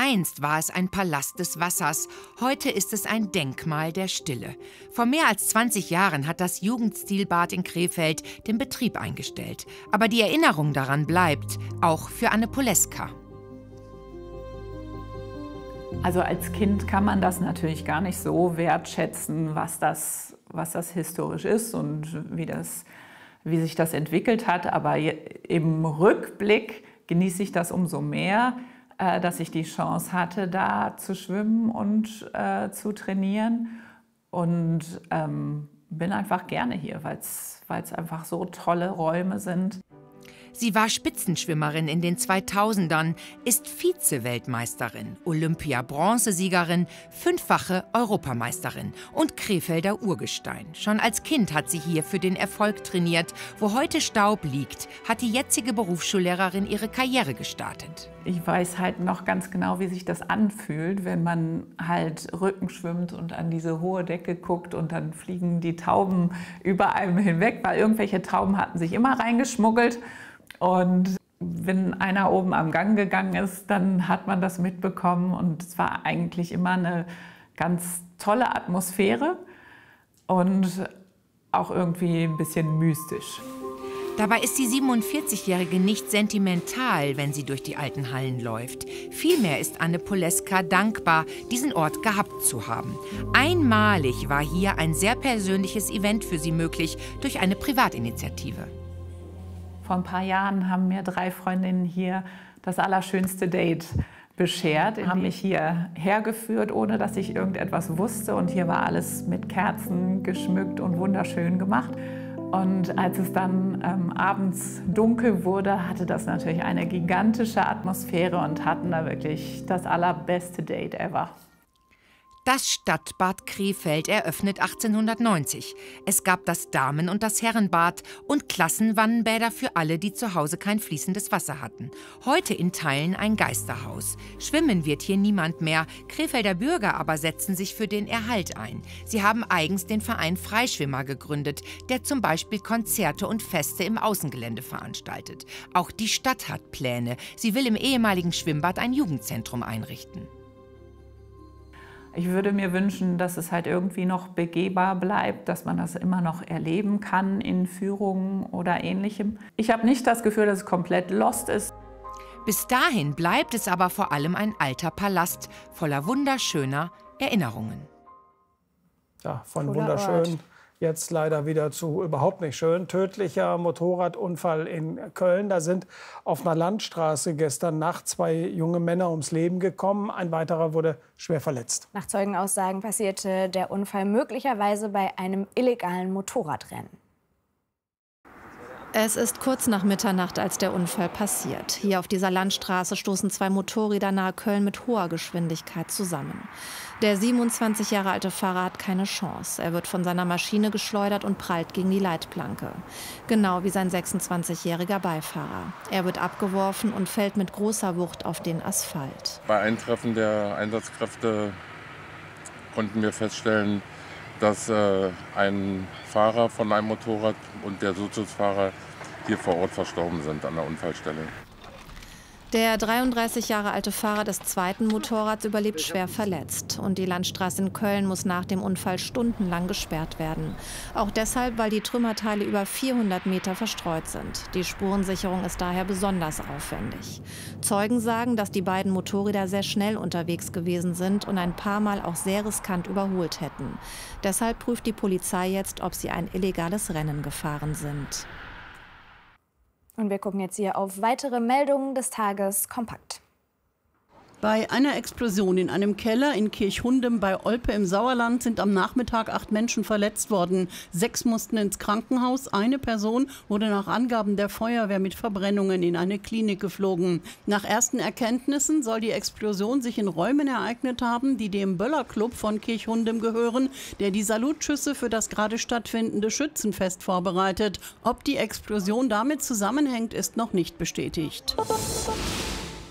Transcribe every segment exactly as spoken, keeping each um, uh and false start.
Einst war es ein Palast des Wassers, heute ist es ein Denkmal der Stille. Vor mehr als zwanzig Jahren hat das Jugendstilbad in Krefeld den Betrieb eingestellt. Aber die Erinnerung daran bleibt, auch für Anne Poleska. Also als Kind kann man das natürlich gar nicht so wertschätzen, was das, was das historisch ist und wie, das, wie sich das entwickelt hat. Aber im Rückblick genieße ich das umso mehr, äh, dass ich die Chance hatte, da zu schwimmen und äh, zu trainieren. Und ähm, bin einfach gerne hier, weil es einfach so tolle Räume sind. Sie war Spitzenschwimmerin in den zweitausendern, ist Vize-Weltmeisterin, Olympia-Bronzesiegerin, fünffache Europameisterin und Krefelder Urgestein. Schon als Kind hat sie hier für den Erfolg trainiert. Wo heute Staub liegt, hat die jetzige Berufsschullehrerin ihre Karriere gestartet. Ich weiß halt noch ganz genau, wie sich das anfühlt, wenn man halt Rücken schwimmt und an diese hohe Decke guckt und dann fliegen die Tauben über einem hinweg, weil irgendwelche Tauben hatten sich immer reingeschmuggelt. Und wenn einer oben am Gang gegangen ist, dann hat man das mitbekommen und es war eigentlich immer eine ganz tolle Atmosphäre und auch irgendwie ein bisschen mystisch. Dabei ist die siebenundvierzigjährige nicht sentimental, wenn sie durch die alten Hallen läuft. Vielmehr ist Anne Poleska dankbar, diesen Ort gehabt zu haben. Einmalig war hier ein sehr persönliches Event für sie möglich durch eine Privatinitiative. Vor ein paar Jahren haben mir drei Freundinnen hier das allerschönste Date beschert. Die haben mich hier hergeführt, ohne dass ich irgendetwas wusste. Und hier war alles mit Kerzen geschmückt und wunderschön gemacht. Und als es dann ähm, abends dunkel wurde, hatte das natürlich eine gigantische Atmosphäre und hatten da wirklich das allerbeste Date ever. Das Stadtbad Krefeld eröffnet achtzehnhundertneunzig. Es gab das Damen- und das Herrenbad und Klassenwannenbäder für alle, die zu Hause kein fließendes Wasser hatten. Heute in Teilen ein Geisterhaus. Schwimmen wird hier niemand mehr. Krefelder Bürger aber setzen sich für den Erhalt ein. Sie haben eigens den Verein Freischwimmer gegründet, der zum Beispiel Konzerte und Feste im Außengelände veranstaltet. Auch die Stadt hat Pläne. Sie will im ehemaligen Schwimmbad ein Jugendzentrum einrichten. Ich würde mir wünschen, dass es halt irgendwie noch begehbar bleibt, dass man das immer noch erleben kann in Führungen oder Ähnlichem. Ich habe nicht das Gefühl, dass es komplett lost ist. Bis dahin bleibt es aber vor allem ein alter Palast voller wunderschöner Erinnerungen. Ja, von wunderschön jetzt leider wieder zu überhaupt nicht schön. Tödlicher Motorradunfall in Köln. Da sind auf einer Landstraße gestern Nacht zwei junge Männer ums Leben gekommen. Ein weiterer wurde schwer verletzt. Nach Zeugenaussagen passierte der Unfall möglicherweise bei einem illegalen Motorradrennen. Es ist kurz nach Mitternacht, als der Unfall passiert. Hier auf dieser Landstraße stoßen zwei Motorräder nahe Köln mit hoher Geschwindigkeit zusammen. Der siebenundzwanzig Jahre alte Fahrer hat keine Chance. Er wird von seiner Maschine geschleudert und prallt gegen die Leitplanke. Genau wie sein sechsundzwanzigjähriger Beifahrer. Er wird abgeworfen und fällt mit großer Wucht auf den Asphalt. Bei Eintreffen der Einsatzkräfte konnten wir feststellen, dass äh, ein Fahrer von einem Motorrad und der Suzugsfahrer hier vor Ort verstorben sind an der Unfallstelle. Der dreiunddreißig Jahre alte Fahrer des zweiten Motorrads überlebt schwer verletzt. Und die Landstraße in Köln muss nach dem Unfall stundenlang gesperrt werden. Auch deshalb, weil die Trümmerteile über vierhundert Meter verstreut sind. Die Spurensicherung ist daher besonders aufwendig. Zeugen sagen, dass die beiden Motorräder sehr schnell unterwegs gewesen sind und ein paar Mal auch sehr riskant überholt hätten. Deshalb prüft die Polizei jetzt, ob sie ein illegales Rennen gefahren sind. Und wir gucken jetzt hier auf weitere Meldungen des Tages kompakt. Bei einer Explosion in einem Keller in Kirchhundem bei Olpe im Sauerland sind am Nachmittag acht Menschen verletzt worden. Sechs mussten ins Krankenhaus. Eine Person wurde nach Angaben der Feuerwehr mit Verbrennungen in eine Klinik geflogen. Nach ersten Erkenntnissen soll die Explosion sich in Räumen ereignet haben, die dem Böller-Club von Kirchhundem gehören, der die Salutschüsse für das gerade stattfindende Schützenfest vorbereitet. Ob die Explosion damit zusammenhängt, ist noch nicht bestätigt.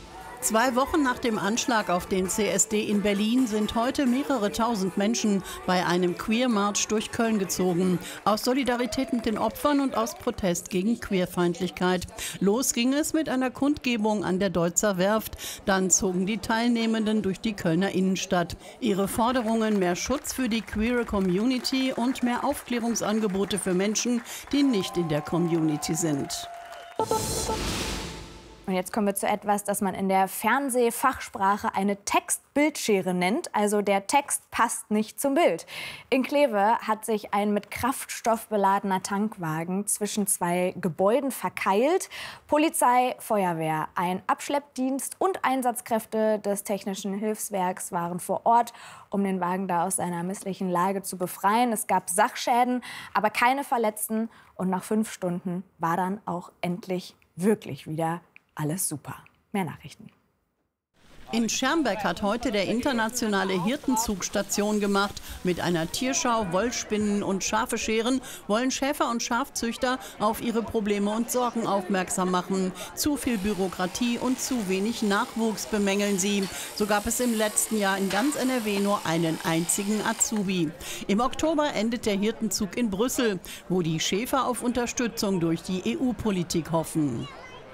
Zwei Wochen nach dem Anschlag auf den C S D in Berlin sind heute mehrere tausend Menschen bei einem Queer-Marsch durch Köln gezogen. Aus Solidarität mit den Opfern und aus Protest gegen Queerfeindlichkeit. Los ging es mit einer Kundgebung an der Deutzer Werft. Dann zogen die Teilnehmenden durch die Kölner Innenstadt. Ihre Forderungen: mehr Schutz für die queere Community und mehr Aufklärungsangebote für Menschen, die nicht in der Community sind. Und jetzt kommen wir zu etwas, das man in der Fernsehfachsprache eine Text-Bildschere nennt. Also der Text passt nicht zum Bild. In Kleve hat sich ein mit Kraftstoff beladener Tankwagen zwischen zwei Gebäuden verkeilt. Polizei, Feuerwehr, ein Abschleppdienst und Einsatzkräfte des Technischen Hilfswerks waren vor Ort, um den Wagen da aus seiner misslichen Lage zu befreien. Es gab Sachschäden, aber keine Verletzten. Und nach fünf Stunden war dann auch endlich wirklich wieder alles super. Mehr Nachrichten. In Schermbeck hat heute der internationale Hirtenzug Station gemacht. Mit einer Tierschau, Wollspinnen und Schafe scheren wollen Schäfer und Schafzüchter auf ihre Probleme und Sorgen aufmerksam machen. Zu viel Bürokratie und zu wenig Nachwuchs bemängeln sie. So gab es im letzten Jahr in ganz N R W nur einen einzigen Azubi. Im Oktober endet der Hirtenzug in Brüssel, wo die Schäfer auf Unterstützung durch die E U-Politik hoffen.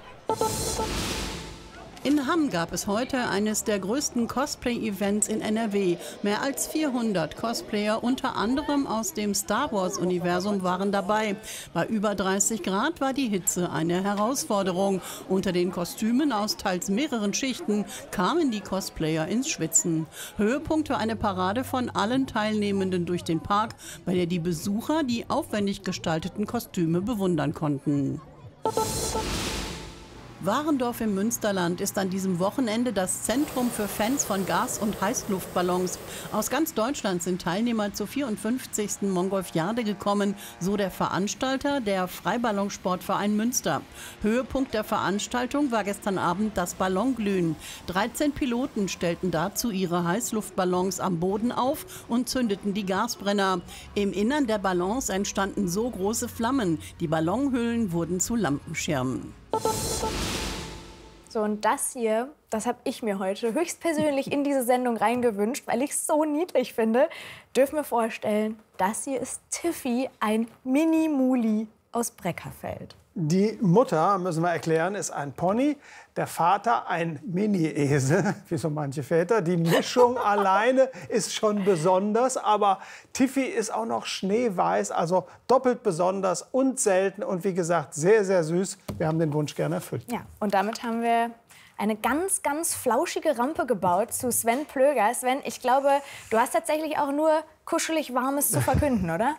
In Hamm gab es heute eines der größten Cosplay-Events in N R W. Mehr als vierhundert Cosplayer, unter anderem aus dem Star-Wars-Universum, waren dabei. Bei über dreißig Grad war die Hitze eine Herausforderung. Unter den Kostümen aus teils mehreren Schichten kamen die Cosplayer ins Schwitzen. Höhepunkt war eine Parade von allen Teilnehmenden durch den Park, bei der die Besucher die aufwendig gestalteten Kostüme bewundern konnten. Warendorf im Münsterland ist an diesem Wochenende das Zentrum für Fans von Gas- und Heißluftballons. Aus ganz Deutschland sind Teilnehmer zur vierundfünfzigsten Montgolfiade gekommen, so der Veranstalter, der Freiballonsportverein Münster. Höhepunkt der Veranstaltung war gestern Abend das Ballonglühen. dreizehn Piloten stellten dazu ihre Heißluftballons am Boden auf und zündeten die Gasbrenner. Im Innern der Ballons entstanden so große Flammen, die Ballonhüllen wurden zu Lampenschirmen. So, und das hier, das habe ich mir heute höchstpersönlich in diese Sendung reingewünscht, weil ich es so niedlich finde. Dürfen wir vorstellen, das hier ist Tiffy, ein Mini-Muli aus Breckerfeld. Die Mutter, müssen wir erklären, ist ein Pony, der Vater ein Mini-Esel, wie so manche Väter. Die Mischung alleine ist schon besonders, aber Tiffy ist auch noch schneeweiß, also doppelt besonders und selten und wie gesagt sehr, sehr süß. Wir haben den Wunsch gerne erfüllt. Ja, und damit haben wir eine ganz, ganz flauschige Rampe gebaut zu Sven Plöger. Sven, ich glaube, du hast tatsächlich auch nur kuschelig Warmes zu verkünden, oder?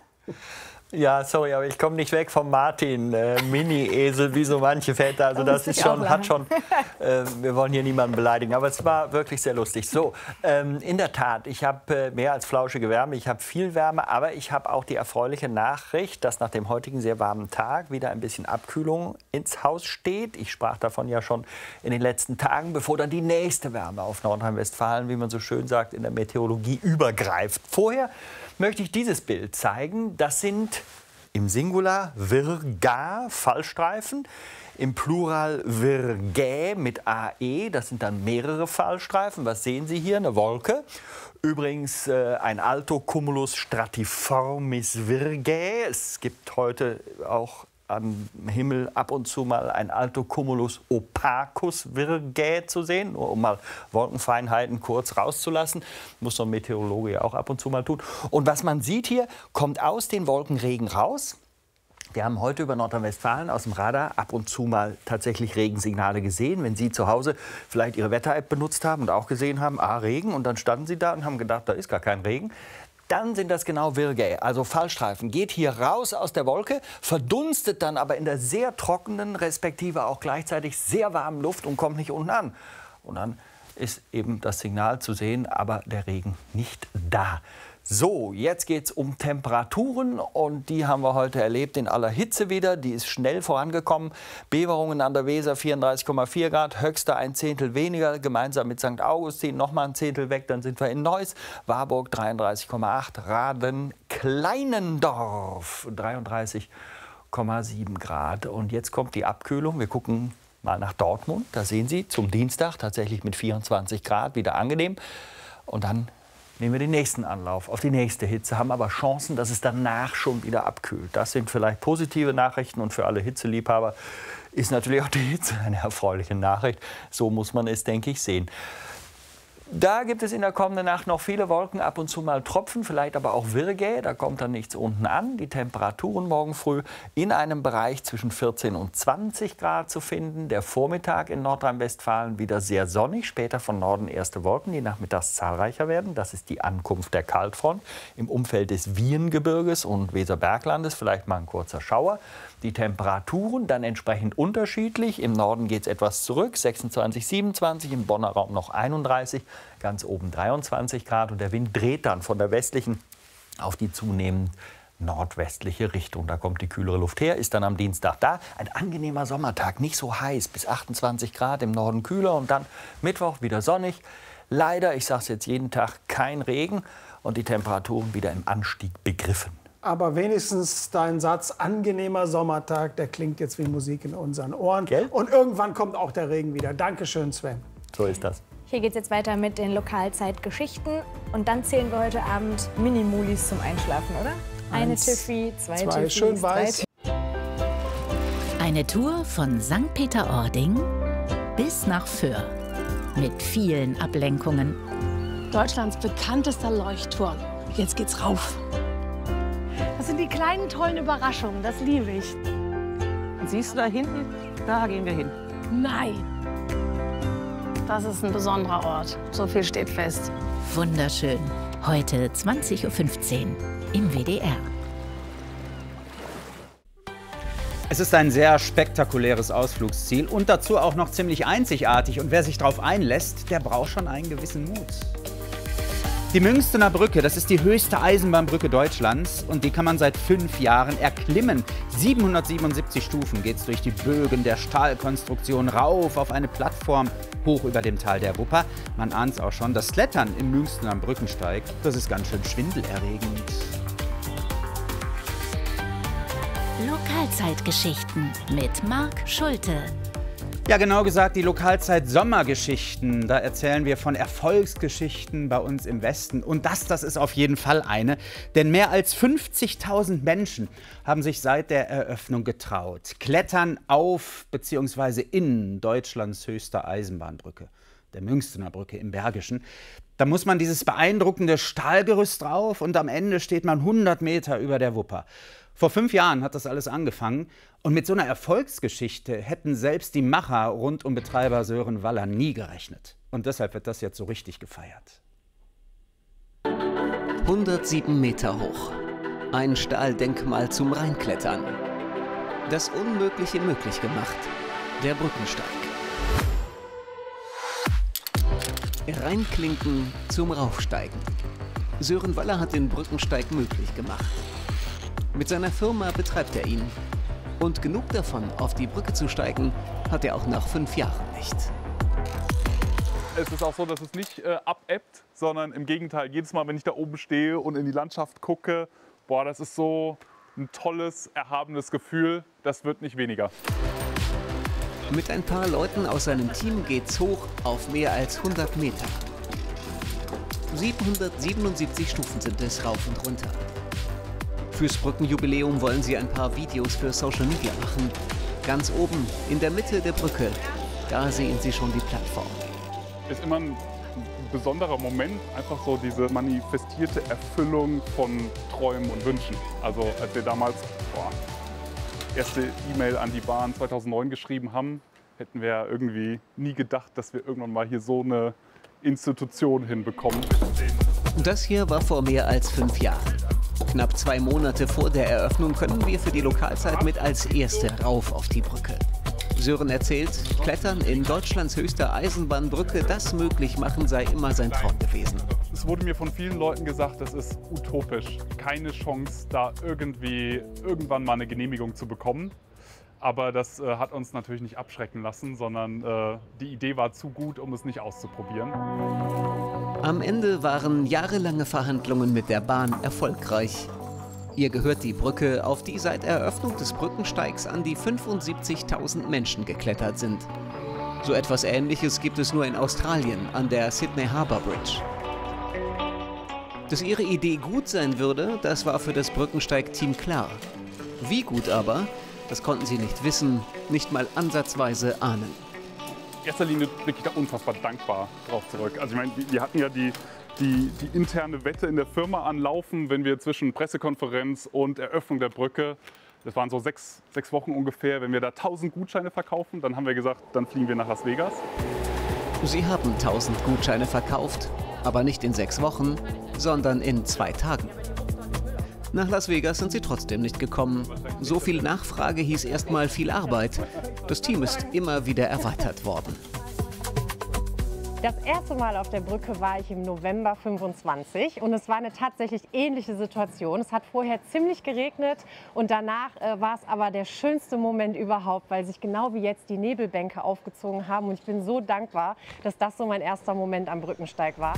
Ja, sorry, aber ich komme nicht weg vom Martin, äh, Mini-Esel, wie so manche Väter. Also das ist schon, hat schon, äh, wir wollen hier niemanden beleidigen, aber es war wirklich sehr lustig. So, ähm, in der Tat, ich habe äh, mehr als flauschige Wärme, ich habe viel Wärme, aber ich habe auch die erfreuliche Nachricht, dass nach dem heutigen sehr warmen Tag wieder ein bisschen Abkühlung ins Haus steht. Ich sprach davon ja schon in den letzten Tagen, bevor dann die nächste Wärme auf Nordrhein-Westfalen, wie man so schön sagt, in der Meteorologie übergreift. Vorher möchte ich dieses Bild zeigen. Das sind im Singular Virga Fallstreifen, im Plural Virgae mit A E. Das sind dann mehrere Fallstreifen. Was sehen Sie hier? Eine Wolke. Übrigens äh, ein Altocumulus stratiformis Virgae. Es gibt heute auch am Himmel ab und zu mal ein Altocumulus opacus Virgae zu sehen, nur um mal Wolkenfeinheiten kurz rauszulassen. Muss so ein Meteorologe ja auch ab und zu mal tun. Und was man sieht hier, kommt aus den Wolken Regen raus. Wir haben heute über Nordrhein-Westfalen aus dem Radar ab und zu mal tatsächlich Regensignale gesehen. Wenn Sie zu Hause vielleicht Ihre Wetter-App benutzt haben und auch gesehen haben, ah, Regen, und dann standen Sie da und haben gedacht, da ist gar kein Regen. Dann sind das genau Virgae, also Fallstreifen. Geht hier raus aus der Wolke, verdunstet dann aber in der sehr trockenen, respektive auch gleichzeitig sehr warmen Luft und kommt nicht unten an. Und dann ist eben das Signal zu sehen, aber der Regen nicht da. So, jetzt geht es um Temperaturen und die haben wir heute erlebt in aller Hitze wieder. Die ist schnell vorangekommen. Beverungen an der Weser vierunddreißig Komma vier Grad, Höchster ein Zehntel weniger, gemeinsam mit Sankt Augustin noch mal ein Zehntel weg. Dann sind wir in Neuss, Warburg dreiunddreißig Komma acht, Raden, Kleinendorf dreiunddreißig Komma sieben Grad. Und jetzt kommt die Abkühlung. Wir gucken mal nach Dortmund. Da sehen Sie zum Dienstag tatsächlich mit vierundzwanzig Grad wieder angenehm. Und dann nehmen wir den nächsten Anlauf auf die nächste Hitze, haben aber Chancen, dass es danach schon wieder abkühlt. Das sind vielleicht positive Nachrichten und für alle Hitzeliebhaber ist natürlich auch die Hitze eine erfreuliche Nachricht. So muss man es, denke ich, sehen. Da gibt es in der kommenden Nacht noch viele Wolken, ab und zu mal Tropfen, vielleicht aber auch Virgä. Da kommt dann nichts unten an. Die Temperaturen morgen früh in einem Bereich zwischen vierzehn und zwanzig Grad zu finden. Der Vormittag in Nordrhein-Westfalen wieder sehr sonnig. Später von Norden erste Wolken, die nachmittags zahlreicher werden. Das ist die Ankunft der Kaltfront. Im Umfeld des Wiehengebirges und Weserberglandes vielleicht mal ein kurzer Schauer. Die Temperaturen dann entsprechend unterschiedlich. Im Norden geht es etwas zurück, sechsundzwanzig, siebenundzwanzig, im Bonner Raum noch einunddreißig, ganz oben dreiundzwanzig Grad. Und der Wind dreht dann von der westlichen auf die zunehmend nordwestliche Richtung. Da kommt die kühlere Luft her, ist dann am Dienstag da. Ein angenehmer Sommertag, nicht so heiß, bis achtundzwanzig Grad, im Norden kühler und dann Mittwoch wieder sonnig. Leider, ich sage es jetzt jeden Tag, kein Regen und die Temperaturen wieder im Anstieg begriffen. Aber wenigstens dein Satz, angenehmer Sommertag, der klingt jetzt wie Musik in unseren Ohren. Gell? Und irgendwann kommt auch der Regen wieder. Dankeschön, Sven. So ist das. Hier geht es jetzt weiter mit den Lokalzeitgeschichten. Und dann zählen wir heute Abend Mini-Mulis zum Einschlafen, oder? Eine Eins, Tiffy, zwei, zwei Tiffys, schön drei weiß. Eine Tour von Sankt Peter-Ording bis nach Föhr. Mit vielen Ablenkungen. Deutschlands bekanntester Leuchtturm. Jetzt geht's rauf. Das sind die kleinen, tollen Überraschungen. Das liebe ich. Siehst du da hinten? Da gehen wir hin. Nein. Das ist ein besonderer Ort. So viel steht fest. Wunderschön. Heute zwanzig Uhr fünfzehn im W D R. Es ist ein sehr spektakuläres Ausflugsziel und dazu auch noch ziemlich einzigartig. Und wer sich darauf einlässt, der braucht schon einen gewissen Mut. Die Münstener Brücke, das ist die höchste Eisenbahnbrücke Deutschlands und die kann man seit fünf Jahren erklimmen. siebenhundertsiebenundsiebzig Stufen geht es durch die Bögen der Stahlkonstruktion rauf auf eine Plattform hoch über dem Tal der Wupper. Man ahnt es auch schon, das Klettern im Münstener Brückensteig, das ist ganz schön schwindelerregend. Lokalzeitgeschichten mit Marc Schulte. Ja, genau gesagt, die Lokalzeit Sommergeschichten. Da erzählen wir von Erfolgsgeschichten bei uns im Westen. Und das, das ist auf jeden Fall eine. Denn mehr als fünfzigtausend Menschen haben sich seit der Eröffnung getraut. Klettern auf bzw. in Deutschlands höchster Eisenbahnbrücke, der Münstener Brücke im Bergischen. Da muss man dieses beeindruckende Stahlgerüst drauf und am Ende steht man hundert Meter über der Wupper. Vor fünf Jahren hat das alles angefangen und mit so einer Erfolgsgeschichte hätten selbst die Macher rund um Betreiber Sören Waller nie gerechnet. Und deshalb wird das jetzt so richtig gefeiert. hundertsieben Meter hoch. Ein Stahldenkmal zum Reinklettern. Das Unmögliche möglich gemacht. Der Brückensteig. Reinklinken zum Raufsteigen. Sören Waller hat den Brückensteig möglich gemacht. Mit seiner Firma betreibt er ihn. Und genug davon, auf die Brücke zu steigen, hat er auch nach fünf Jahren nicht. Es ist auch so, dass es nicht äh, abebbt, sondern im Gegenteil, jedes Mal, wenn ich da oben stehe und in die Landschaft gucke, boah, das ist so ein tolles, erhabenes Gefühl, das wird nicht weniger. Mit ein paar Leuten aus seinem Team geht's hoch auf mehr als hundert Meter. siebenhundertsiebenundsiebzig Stufen sind es rauf und runter. Fürs Brückenjubiläum wollen sie ein paar Videos für Social Media machen. Ganz oben, in der Mitte der Brücke, da sehen sie schon die Plattform. Ist immer ein besonderer Moment, einfach so diese manifestierte Erfüllung von Träumen und Wünschen. Also als wir damals boah, erste E-Mail an die Bahn zweitausendneun geschrieben haben, hätten wir irgendwie nie gedacht, dass wir irgendwann mal hier so eine Institution hinbekommen. Das hier war vor mehr als fünf Jahren. Knapp zwei Monate vor der Eröffnung können wir für die Lokalzeit mit als Erste rauf auf die Brücke. Sören erzählt, Klettern in Deutschlands höchster Eisenbahnbrücke, das möglich machen, sei immer sein Traum gewesen. Es wurde mir von vielen Leuten gesagt, das ist utopisch. Keine Chance, da irgendwie irgendwann mal eine Genehmigung zu bekommen. Aber das äh, hat uns natürlich nicht abschrecken lassen, sondern äh, die Idee war zu gut, um es nicht auszuprobieren. Am Ende waren jahrelange Verhandlungen mit der Bahn erfolgreich. Ihr gehört die Brücke, auf die seit Eröffnung des Brückensteigs an die fünfundsiebzigtausend Menschen geklettert sind. So etwas Ähnliches gibt es nur in Australien an der Sydney Harbour Bridge. Dass ihre Idee gut sein würde, das war für das Brückensteig-Team klar. Wie gut aber, das konnten sie nicht wissen, nicht mal ansatzweise ahnen. In erster Linie bin ich da unfassbar dankbar drauf zurück. Also ich meine, wir hatten ja die, die, die interne Wette in der Firma anlaufen, wenn wir zwischen Pressekonferenz und Eröffnung der Brücke, das waren so sechs, sechs Wochen ungefähr, wenn wir da tausend Gutscheine verkaufen, dann haben wir gesagt, dann fliegen wir nach Las Vegas. Sie haben tausend Gutscheine verkauft, aber nicht in sechs Wochen, sondern in zwei Tagen. Nach Las Vegas sind sie trotzdem nicht gekommen. So viel Nachfrage hieß erstmal viel Arbeit. Das Team ist immer wieder erweitert worden. Das erste Mal auf der Brücke war ich im November fünfundzwanzig und es war eine tatsächlich ähnliche Situation. Es hat vorher ziemlich geregnet und danach äh, war es aber der schönste Moment überhaupt, weil sich genau wie jetzt die Nebelbänke aufgezogen haben und ich bin so dankbar, dass das so mein erster Moment am Brückensteig war.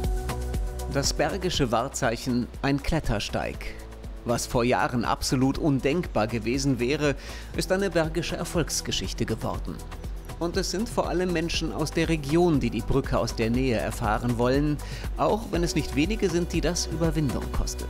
Das bergische Wahrzeichen, ein Klettersteig. Was vor Jahren absolut undenkbar gewesen wäre, ist eine bergische Erfolgsgeschichte geworden. Und es sind vor allem Menschen aus der Region, die die Brücke aus der Nähe erfahren wollen, auch wenn es nicht wenige sind, die das Überwindung kostet.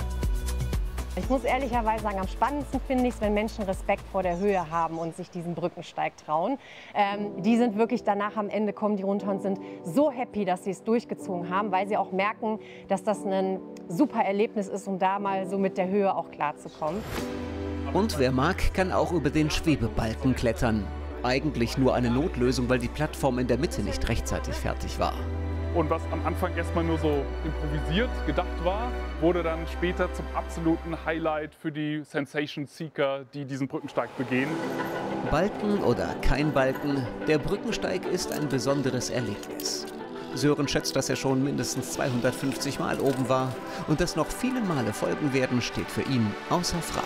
Ich muss ehrlicherweise sagen, am spannendsten finde ich es, wenn Menschen Respekt vor der Höhe haben und sich diesen Brückensteig trauen. Ähm, die sind wirklich danach am Ende, kommen die runter und sind so happy, dass sie es durchgezogen haben, weil sie auch merken, dass das ein super Erlebnis ist, um da mal so mit der Höhe auch klarzukommen. Und wer mag, kann auch über den Schwebebalken klettern. Eigentlich nur eine Notlösung, weil die Plattform in der Mitte nicht rechtzeitig fertig war. Und was am Anfang erstmal nur so improvisiert gedacht war, wurde dann später zum absoluten Highlight für die Sensation Seeker, die diesen Brückensteig begehen. Balken oder kein Balken, der Brückensteig ist ein besonderes Erlebnis. Sören schätzt, dass er schon mindestens zweihundertfünfzig Mal oben war und dass noch viele Male folgen werden, steht für ihn außer Frage.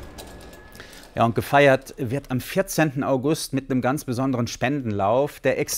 Ja, und gefeiert wird am vierzehnten August mit einem ganz besonderen Spendenlauf. Der